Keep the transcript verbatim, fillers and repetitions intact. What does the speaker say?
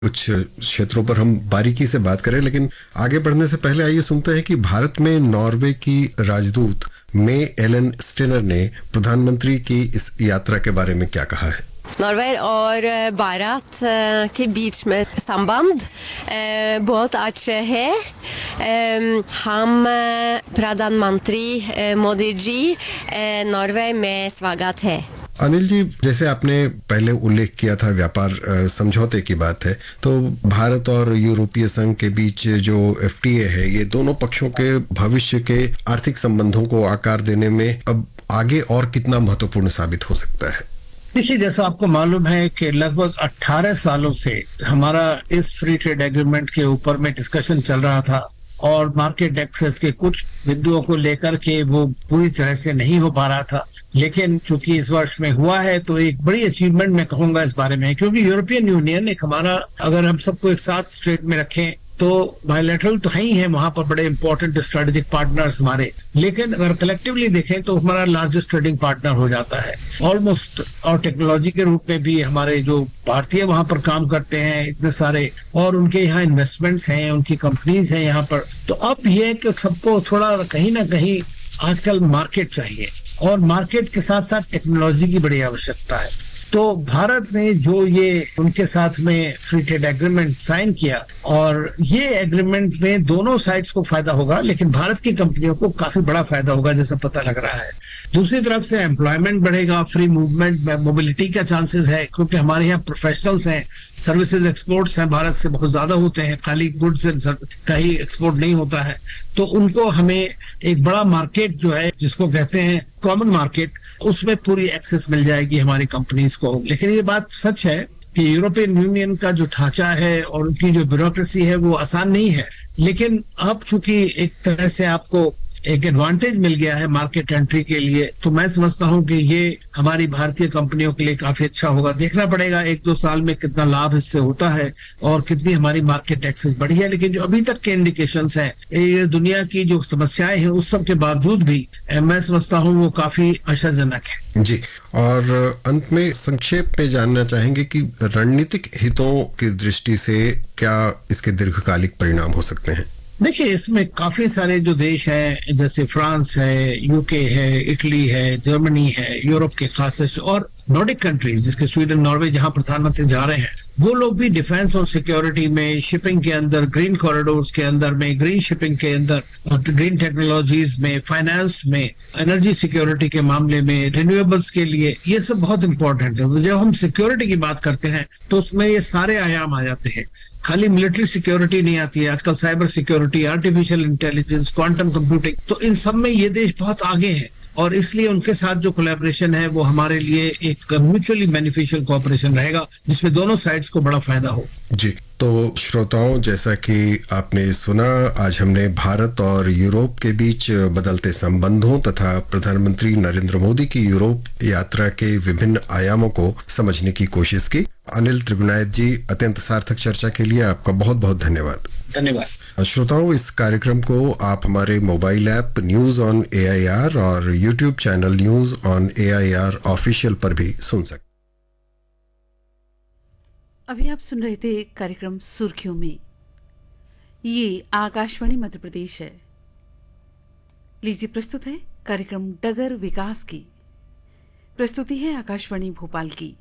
कुछ क्षेत्रों पर हम बारीकी से बात करें, लेकिन आगे बढ़ने से पहले आइए सुनते हैं कि भारत में नॉर्वे की राजदूत मे एलन स्टेनर ने प्रधानमंत्री की इस यात्रा के बारे में क्या कहा है। नॉर्वे और भारत के बीच में संबंध बहुत अच्छे हैं। हम प्रधानमंत्री मोदी जी नॉर्वे में स्वागत है। अनिल जी, जैसे आपने पहले उल्लेख किया था व्यापार समझौते की बात है, तो भारत और यूरोपीय संघ के बीच जो एफटीए है, ये दोनों पक्षों के भविष्य के आर्थिक संबंधों को आकार देने में अब आगे और कितना महत्वपूर्ण साबित हो सकता है। देखिए, जैसा आपको मालूम है कि लगभग अठारह सालों से हमारा इस फ्री ट्रेड एग्रीमेंट के ऊपर में डिस्कशन चल रहा था और मार्केट एक्सेस के कुछ बिंदुओं को लेकर के वो पूरी तरह से नहीं हो पा रहा था, लेकिन चूंकि इस वर्ष में हुआ है तो एक बड़ी अचीवमेंट मैं कहूंगा इस बारे में, क्योंकि यूरोपियन यूनियन एक हमारा, अगर हम सबको एक साथ ट्रेड में रखें तो बायलैटरल तो है ही है, वहां पर बड़े इंपॉर्टेंट स्ट्रेटेजिक पार्टनर्स हमारे, लेकिन अगर कलेक्टिवली देखें तो हमारा लार्जेस्ट ट्रेडिंग पार्टनर हो जाता है ऑलमोस्ट। और टेक्नोलॉजी के रूप में भी हमारे जो भारतीय वहां पर काम करते हैं इतने सारे, और उनके यहाँ इन्वेस्टमेंट्स हैं, उनकी कंपनीज हैं यहाँ पर। तो अब ये कि सबको थोड़ा कहीं ना कहीं आजकल मार्केट चाहिए, और मार्केट के साथ साथ टेक्नोलॉजी की बड़ी आवश्यकता है। तो भारत ने जो ये उनके साथ में फ्री ट्रेड एग्रीमेंट साइन किया, और ये एग्रीमेंट में दोनों साइड्स को फायदा होगा, लेकिन भारत की कंपनियों को काफी बड़ा फायदा होगा जैसा पता लग रहा है। दूसरी तरफ से एम्प्लॉयमेंट बढ़ेगा, फ्री मूवमेंट मोबिलिटी का चांसेस है, क्योंकि हमारे यहाँ प्रोफेशनल्स हैं, सर्विसेज एक्सपोर्ट्स हैं भारत से बहुत ज्यादा होते हैं, खाली गुड्स का ही एक्सपोर्ट नहीं होता है। तो उनको हमें एक बड़ा मार्केट जो है जिसको कहते हैं कॉमन मार्केट, उसमें पूरी एक्सेस मिल जाएगी हमारी कंपनीज को। लेकिन ये बात सच है कि यूरोपियन यूनियन का जो ढांचा है और उनकी जो ब्यूरोक्रेसी है वो आसान नहीं है, लेकिन अब चूंकि एक तरह से आपको एक एडवांटेज मिल गया है मार्केट एंट्री के लिए, तो मैं समझता हूं कि ये हमारी भारतीय कंपनियों के लिए काफी अच्छा होगा। देखना पड़ेगा एक दो साल में कितना लाभ इससे होता है और कितनी हमारी मार्केट एक्सेस बढ़ी है, लेकिन जो अभी तक के इंडिकेशंस हैं, ये दुनिया की जो समस्याएं हैं उस सब के बावजूद भी मैं समझता हूं वो काफी आशाजनक है। जी, और अंत में संक्षेप में जानना चाहेंगे कि रणनीतिक हितों की दृष्टि से क्या इसके दीर्घकालिक परिणाम हो सकते हैं। देखिए, इसमें काफी सारे जो देश हैं, जैसे फ्रांस है, यूके है, इटली है, जर्मनी है, यूरोप के खास, और नॉर्डिक कंट्रीज जिसके स्वीडन, नॉर्वे, जहां प्रधानमंत्री जा रहे हैं, वो लोग भी डिफेंस और सिक्योरिटी में, शिपिंग के अंदर, ग्रीन कॉरिडोर्स के अंदर में, ग्रीन शिपिंग के अंदर, और ग्रीन टेक्नोलॉजीज में, फाइनेंस में, एनर्जी सिक्योरिटी के मामले में, रिन्यूएबल्स के लिए, ये सब बहुत इंपॉर्टेंट है। तो जब हम सिक्योरिटी की बात करते हैं तो उसमें ये सारे आयाम आ जाते हैं, खाली मिलिट्री सिक्योरिटी नहीं आती है, आजकल cyber security, artificial intelligence, quantum computing, तो इन सब में ये देश बहुत आगे हैं, और इसलिए उनके साथ जो कोलैबोरेशन है वो हमारे लिए एक म्यूचुअली बेनिफिशियल कोऑपरेशन रहेगा जिसमें दोनों साइड्स को बड़ा फायदा हो। जी, तो श्रोताओं, जैसा कि आपने सुना, आज हमने भारत और यूरोप के बीच बदलते संबंधों तथा प्रधानमंत्री नरेंद्र मोदी की यूरोप यात्रा के विभिन्न आयामों को समझने की कोशिश की। अनिल त्रिगुनायत जी, अत्यंत सार्थक चर्चा के लिए आपका बहुत बहुत धन्यवाद। धन्यवाद। श्रोताओं, इस कार्यक्रम को आप हमारे mobile app news on A I R और YouTube channel news on A I R official पर भी सुन सकते। अभी आप सुन रहे थे कार्यक्रम सुर्खियों में। ये आकाशवाणी मध्य प्रदेश है। लीजिए, प्रस्तुत है कार्यक्रम डगर विकास की। प्रस्तुति है आकाशवाणी भोपाल की।